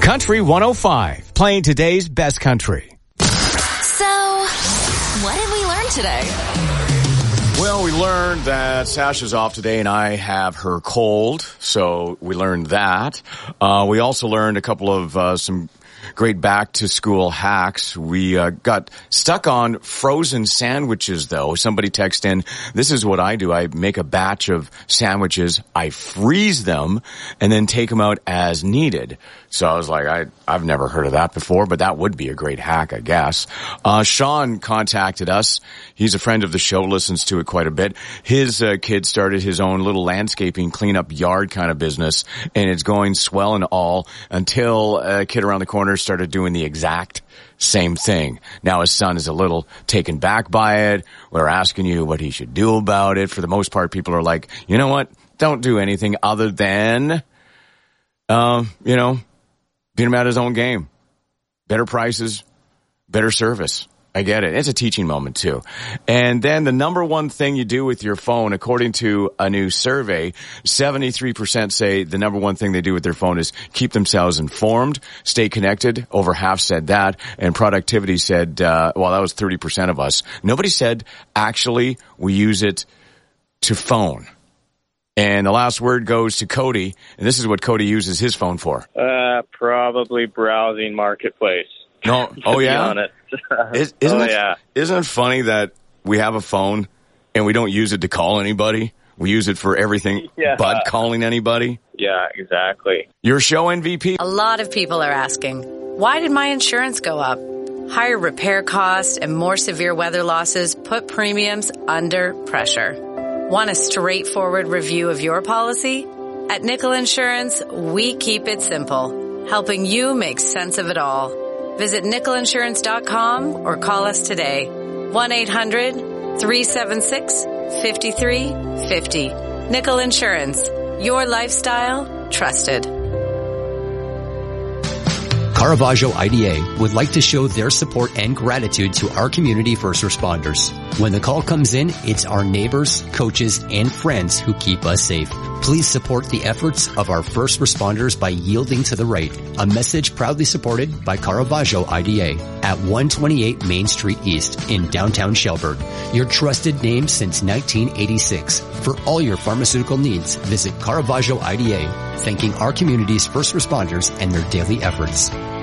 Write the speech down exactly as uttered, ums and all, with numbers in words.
Country one oh five, playing today's best country. So, what did we learn today? Well, we learned that Sasha's off today and I have her cold, so we learned that. Uh, we also learned a couple of uh, some great back-to-school hacks. We uh, got stuck on frozen sandwiches, though. Somebody texted in, this is what I do. I make a batch of sandwiches, I freeze them, and then take them out as needed. So I was like, I, I've never heard of that before, but that would be a great hack, I guess. Uh, Sean contacted us. He's a friend of the show, listens to it quite a bit. His uh, kid started his own little landscaping cleanup yard kind of business, and it's going swell and all until a kid around the corner started doing the exact same thing. Now his son is a little taken back by it. We're asking you what he should do about it. For the most part, people are like, you know what? Don't do anything other than, um, you know, beat him at his own game. Better prices, better service. I get it. It's a teaching moment, too. And then the number one thing you do with your phone, according to a new survey, seventy-three percent say the number one thing they do with their phone is keep themselves informed, stay connected. Over half said that. And productivity said, uh, well, that was thirty percent of us. Nobody said, actually, we use it to phone. And the last word goes to Cody. And this is what Cody uses his phone for. Uh, probably browsing Marketplace. No. Oh, yeah? Is, isn't oh, it, yeah. Isn't it funny that we have a phone and we don't use it to call anybody? We use it for everything yeah. but calling anybody? Yeah, exactly. Your show M V P? A lot of people are asking, why did my insurance go up? Higher repair costs and more severe weather losses put premiums under pressure. Want a straightforward review of your policy? At Nickel Insurance, we keep it simple, helping you make sense of it all. Visit nickel insurance dot com or call us today. one eight hundred three seven six five three five zero. Nickel Insurance. Your lifestyle trusted. Caravaggio I D A would like to show their support and gratitude to our community first responders. When the call comes in, it's our neighbors, coaches, and friends who keep us safe. Please support the efforts of our first responders by yielding to the right. A message proudly supported by Caravaggio I D A at one twenty-eight Main Street East in downtown Shelburne. Your trusted name since nineteen eighty-six. For all your pharmaceutical needs, visit Caravaggio I D A, thanking our community's first responders and their daily efforts.